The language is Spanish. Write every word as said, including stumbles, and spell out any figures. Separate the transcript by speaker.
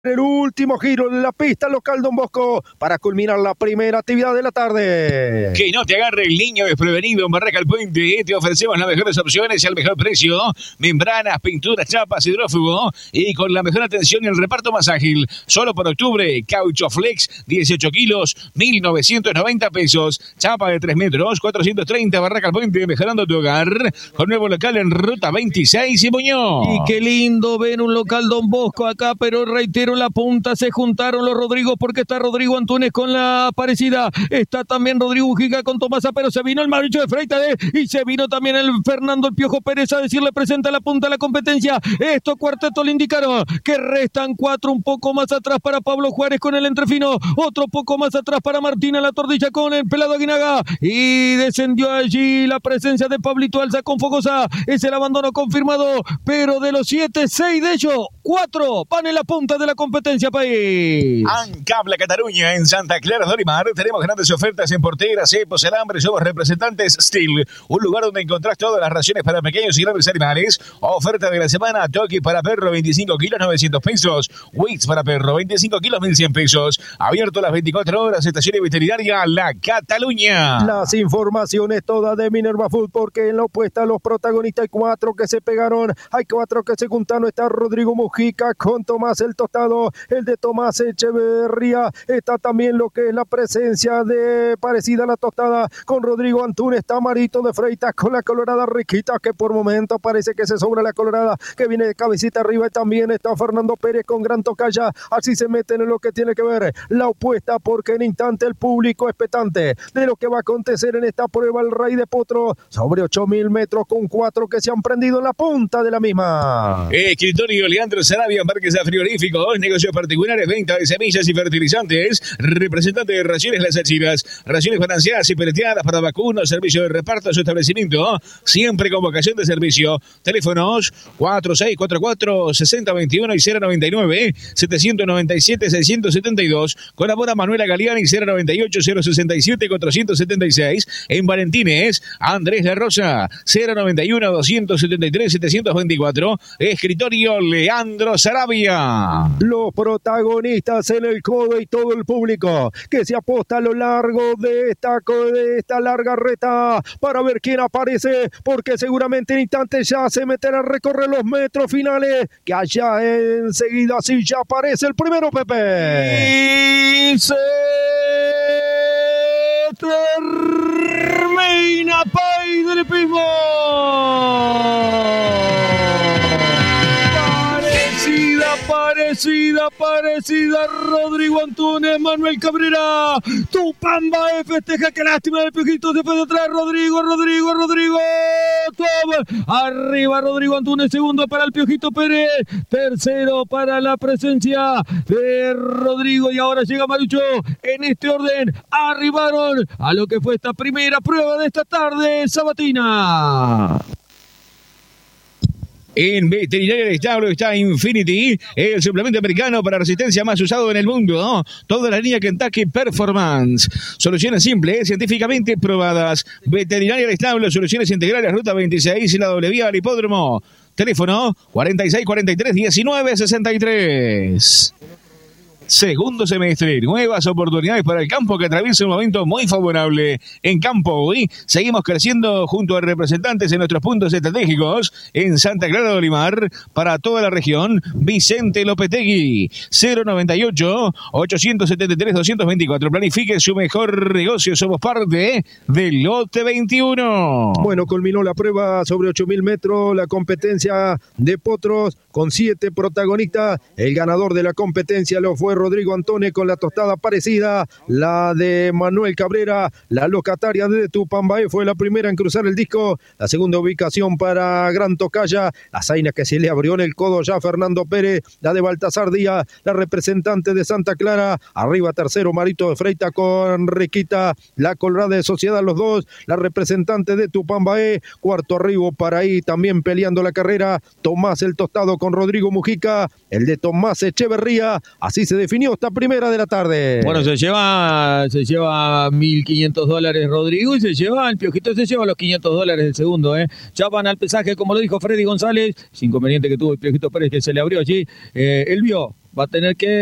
Speaker 1: El último giro de la pista local Don Bosco para culminar la primera actividad de la tarde.
Speaker 2: Que no te agarre el niño desprevenido en Barraca El Puente. Te ofrecemos las mejores opciones y al mejor precio. Membranas, pinturas, chapas, hidrófugo y con la mejor atención y el reparto más ágil. Solo por octubre, Caucho Flex, dieciocho kilos, mil novecientos noventa pesos. Chapa de tres metros, cuatrocientos treinta. Barraca El Puente, mejorando tu hogar. Con nuevo local en Ruta veintiséis y Muñoz.
Speaker 3: Y qué lindo ver un local Don Bosco acá, pero reitero, la punta se juntaron los Rodrigos porque está Rodrigo Antunes con la Aparecida, está también Rodrigo Mujica con Tomasa, pero se vino el Mauricio de Freitas y se vino también el Fernando el Piojo Pérez a decirle presenta la punta a la competencia. Estos cuartetos le indicaron que restan cuatro, un poco más atrás para Pablo Juárez con el Entrefino, otro poco más atrás para Martina La Tordilla con el Pelado Aguinaga y descendió allí la presencia de Pablito Alza con Fogosa, es el abandono confirmado, pero de los siete, seis de ellos, cuatro van en la punta de la competencia, país.
Speaker 2: Ancabla Cataluña en Santa Clara de Olimar. Tenemos grandes ofertas en porteras, cepos, alambres. Somos representantes Steel, un lugar donde encontrás todas las raciones para pequeños y grandes animales. Oferta de la semana: Toki para perro, veinticinco kilos, novecientos pesos. Wix para perro, veinticinco kilos, mil cien pesos. Abierto las veinticuatro horas. Estación veterinaria La Cataluña.
Speaker 1: Las informaciones todas de Minerva Food, porque en la opuesta a los protagonistas hay cuatro que se pegaron, hay cuatro que se juntaron. Está Rodrigo Mujica con Tomás el Tostado, el de Tomás Echeverría, está también lo que es la presencia de Parecida La Tostada con Rodrigo Antunes, está Marito de Freitas con la Colorada Riquita, que por momentos parece que se sobra la Colorada, que viene de cabecita arriba, y también está Fernando Pérez con Gran Tocaya. Así se meten en lo que tiene que ver la opuesta, porque en instante el público expectante de lo que va a acontecer en esta prueba. El Rey de Potro sobre ocho mil metros con cuatro que se han prendido en la punta de la misma.
Speaker 2: Escritorio Leandro Sarabia, Parques Frigoríficos, negocios particulares, venta de semillas y fertilizantes. Representante de Raciones Las Achiras, raciones balanceadas y peleteadas para vacunos, servicio de reparto a su establecimiento, siempre con vocación de servicio. Teléfonos cuatro seis cuatro cuatro, seis cero dos uno y cero noventa y nueve, setecientos noventa y siete, seiscientos setenta y dos. Colabora Manuela Galeani, cero noventa y ocho, cero sesenta y siete, cuatrocientos setenta y seis. En Valentines, Andrés La Rosa, cero noventa y uno, doscientos setenta y tres, setecientos veinticuatro. Escritorio Leandro Sarabia.
Speaker 1: Los protagonistas en el codo y todo el público que se aposta a lo largo de esta, de esta larga reta para ver quién aparece, porque seguramente en instantes ya se meterá a recorrer los metros finales, que allá enseguida sí ya aparece el primero, Pepe.
Speaker 3: Y se termina país del pismo. Parecida, parecida, Rodrigo Antunes, Manuel Cabrera, Tupamba festeja, que lástima del Piojito, se fue de atrás, Rodrigo, Rodrigo, Rodrigo, toma, arriba Rodrigo Antunes, segundo para el Piojito Pérez, tercero para la presencia de Rodrigo, y ahora llega Marucho. En este orden arribaron a lo que fue esta primera prueba de esta tarde sabatina.
Speaker 2: En Veterinaria del Establo está Infinity, el suplemento americano para resistencia más usado en el mundo, ¿no? Toda la línea Kentucky Performance. Soluciones simples, científicamente probadas. Veterinaria del Establo, soluciones integrales, Ruta veintiséis y la doble vía al hipódromo. Teléfono cuarenta y seis, cuarenta y tres, diecinueve, sesenta y tres. Segundo semestre, nuevas oportunidades para el campo que atraviesa un momento muy favorable. En Campo hoy seguimos creciendo junto a representantes en nuestros puntos estratégicos en Santa Clara de Olimar para toda la región. Vicente Lopetegui, cero noventa y ocho, ochocientos setenta y tres, doscientos veinticuatro. Planifique su mejor negocio, somos parte del lote veintiuno.
Speaker 1: Bueno, culminó la prueba sobre ocho mil metros, la competencia de potros con siete protagonistas. El ganador de la competencia lo fue Rodrigo Antunes con la tostada parecida, la de Manuel Cabrera, la locataria de Tupambaé fue la primera en cruzar el disco, la segunda ubicación para Gran Tocaya, la zaina que se le abrió en el codo ya Fernando Pérez, la de Baltasar Díaz, la representante de Santa Clara, arriba tercero Marito de Freitas con Riquita, la Colorada de Sociedad los dos, la representante de Tupambaé, cuarto arribo para ahí también peleando la carrera, Tomás el Tostado con Rodrigo Mujica, el de Tomás Echeverría, así se definió esta primera de la tarde.
Speaker 3: Bueno, se lleva se lleva mil quinientos dólares Rodrigo y se lleva, el Piojito se lleva los quinientos dólares del segundo, ¿eh? Ya van al pesaje, como lo dijo Freddy González, sin inconveniente que tuvo el Piojito Pérez que se le abrió allí, eh, él vio Va a tener que